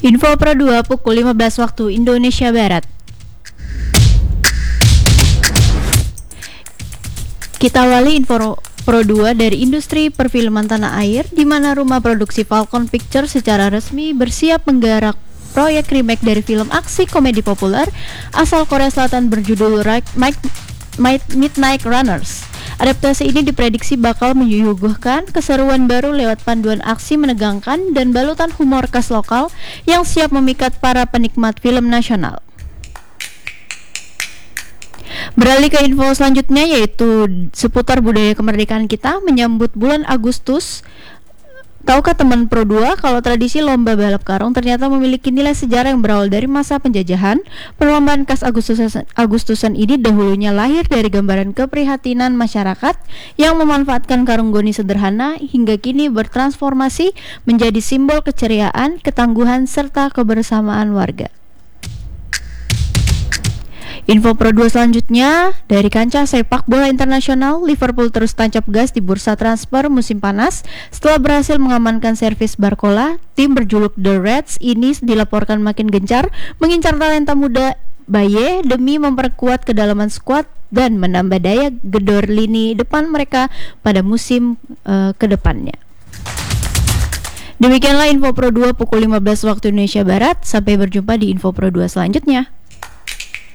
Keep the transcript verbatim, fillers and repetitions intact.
Info Pro dua pukul lima belas waktu Indonesia Barat. Kita awali info Pro dua dari industri perfilman tanah air, di mana rumah produksi Falcon Pictures secara resmi bersiap menggarap proyek remake dari film aksi komedi populer asal Korea Selatan berjudul Midnight Runners. Adaptasi ini diprediksi bakal menyuguhkan keseruan baru lewat panduan aksi menegangkan dan balutan humor khas lokal yang siap memikat para penikmat film nasional. Beralih ke info selanjutnya, yaitu seputar budaya kemerdekaan kita menyambut bulan Agustus. Tahukah teman Pro dua kalau tradisi lomba balap karung ternyata memiliki nilai sejarah yang berawal dari masa penjajahan? Perlombaan khas Agustusan, Agustusan ini dahulunya lahir dari gambaran keprihatinan masyarakat yang memanfaatkan karung goni sederhana hingga kini bertransformasi menjadi simbol keceriaan, ketangguhan, serta kebersamaan warga. Info Pro dua selanjutnya, dari kancah sepak bola internasional, Liverpool terus tancap gas di bursa transfer musim panas. Setelah berhasil mengamankan servis Barcola, tim berjuluk The Reds ini dilaporkan makin gencar mengincar talenta muda Baye demi memperkuat kedalaman skuad dan menambah daya gedor lini depan mereka pada musim uh, kedepannya. Demikianlah Info Pro dua pukul lima belas waktu Indonesia Barat. Sampai berjumpa di Info Pro dua selanjutnya.